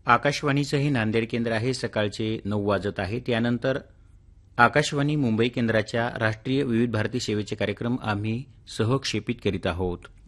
आकाशवाणीचं हे नांदेड केंद्र आहे. सकाळचे 9 वाजत आहे. त्यानंतर आकाशवाणी मुंबई केंद्राच्या राष्ट्रीय विविध भारती सेवेचे कार्यक्रम आम्ही सहक्षेपित करीत आहोत.